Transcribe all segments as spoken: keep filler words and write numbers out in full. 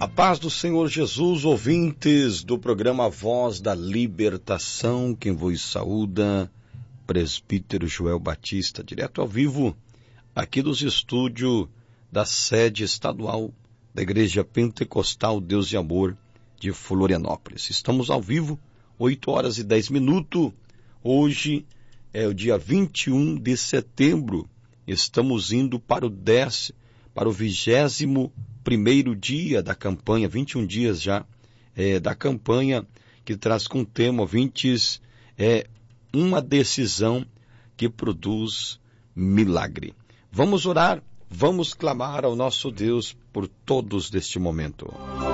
A paz do Senhor Jesus, ouvintes do programa Voz da Libertação, quem vos saúda, presbítero Joel Batista, direto ao vivo, aqui dos estúdios da sede estadual da Igreja Pentecostal Deus e Amor de Florianópolis. Estamos ao vivo, oito horas e dez minutos, hoje é o dia vinte e um de setembro, estamos indo para o décimo, para o vigésimo primeiro dia da campanha, vinte e um dias já, é, da campanha que traz com o tema, ouvintes, é uma decisão que produz milagre. Vamos orar, vamos clamar ao nosso Deus por todos deste momento.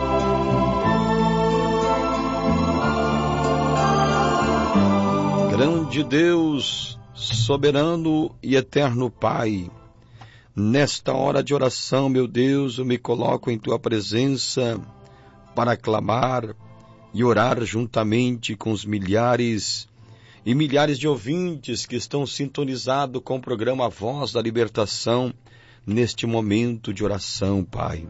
Grande Deus, soberano e eterno Pai, nesta hora de oração, meu Deus, eu me coloco em Tua presença para clamar e orar juntamente com os milhares e milhares de ouvintes que estão sintonizados com o programa Voz da Libertação neste momento de oração, Pai.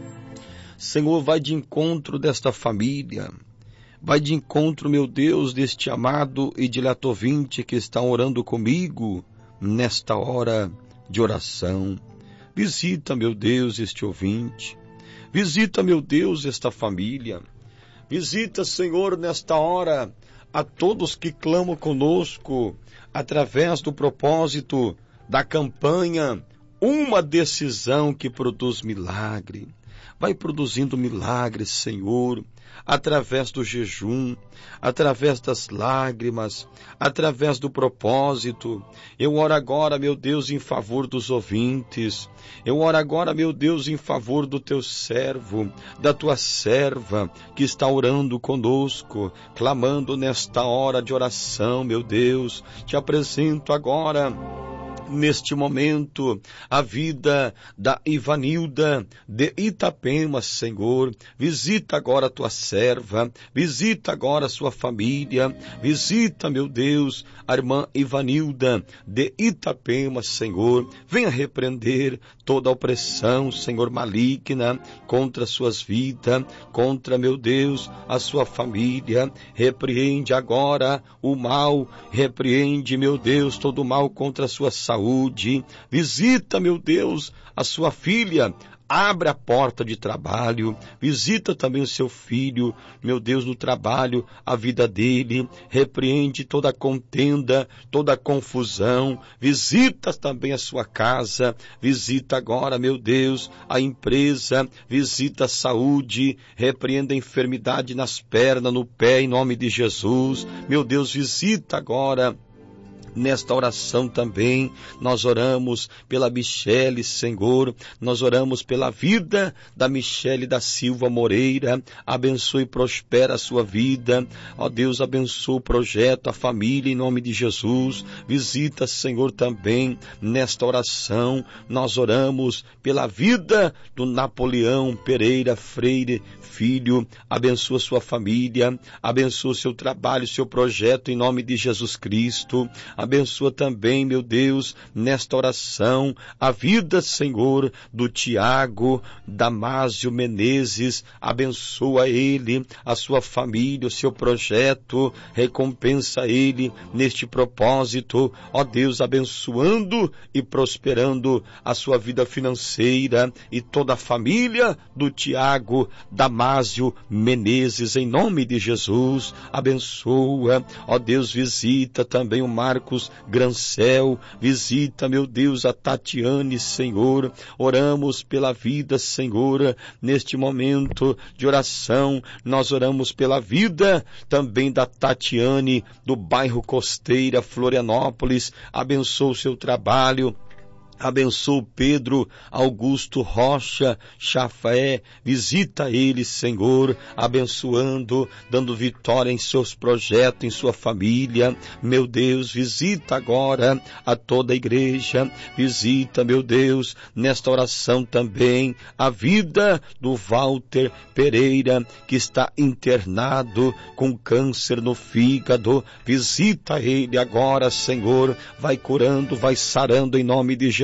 Senhor, vai de encontro desta família, vai de encontro, meu Deus, deste amado e dileto ouvinte que está orando comigo nesta hora de oração. Visita, meu Deus, este ouvinte. Visita, meu Deus, esta família. Visita, Senhor, nesta hora, a todos que clamam conosco, através do propósito da campanha, uma decisão que produz milagre. Vai produzindo milagres, Senhor, através do jejum, através das lágrimas, através do propósito. Eu oro agora, meu Deus, em favor dos ouvintes. Eu oro agora, meu Deus, em favor do teu servo, da tua serva, que está orando conosco, clamando nesta hora de oração, meu Deus. Te apresento agora, neste momento, a vida da Ivanilda de Itapema, Senhor. Visita agora a tua serva, visita agora a sua família, visita, meu Deus, a irmã Ivanilda de Itapema, Senhor. Venha repreender toda a opressão, Senhor, maligna contra suas vidas, contra, meu Deus, a sua família. Repreende agora o mal, repreende, meu Deus, todo o mal contra a sua saúde. Saúde, visita, meu Deus, a sua filha, abre a porta de trabalho, visita também o seu filho, meu Deus, no trabalho, a vida dele, repreende toda a contenda, toda a confusão, visita também a sua casa, visita agora, meu Deus, a empresa, visita a saúde, repreende a enfermidade nas pernas, no pé, em nome de Jesus, meu Deus, visita agora. Nesta oração também, nós oramos pela Michele, Senhor, nós oramos pela vida da Michele da Silva Moreira, abençoe e prospera a sua vida, ó Deus, abençoe o projeto, a família, em nome de Jesus, visita, Senhor, também, nesta oração, nós oramos pela vida do Napoleão Pereira Freire, filho, abençoa sua família, abençoa seu trabalho, seu projeto, em nome de Jesus Cristo. Abençoa também, meu Deus, nesta oração, a vida, Senhor, do Tiago Damásio Menezes. Abençoa ele, a sua família, o seu projeto, recompensa ele neste propósito. Ó Deus, abençoando e prosperando a sua vida financeira e toda a família do Tiago Damásio Menezes, em nome de Jesus. Abençoa, ó Deus, visita também o Marcos Grancel, visita, meu Deus, a Tatiane, Senhor. Oramos pela vida, Senhor, neste momento de oração. Nós oramos pela vida também da Tatiane, do bairro Costeira, Florianópolis. Abençoa o seu trabalho. Abençoa Pedro Augusto Rocha Chafé, visita ele, Senhor, abençoando, dando vitória em seus projetos, em sua família. Meu Deus, visita agora a toda a igreja, visita, meu Deus, nesta oração também, a vida do Walter Pereira, que está internado com câncer no fígado. Visita ele agora, Senhor, vai curando, vai sarando em nome de Jesus.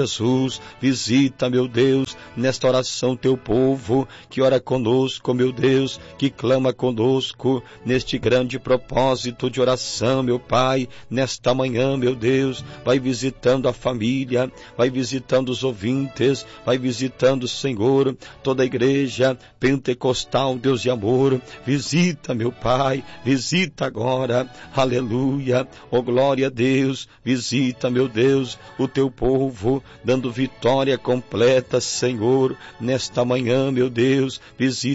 Jesus, visita, meu Deus, nesta oração teu povo, que ora conosco, meu Deus, que clama conosco, neste grande propósito de oração, meu Pai, nesta manhã, meu Deus, vai visitando a família, vai visitando os ouvintes, vai visitando, Senhor, toda a igreja pentecostal, Deus de amor, visita, meu Pai, visita agora, aleluia, oh glória a Deus, visita, meu Deus, o teu povo, dando vitória completa, Senhor, nesta manhã, meu Deus, visita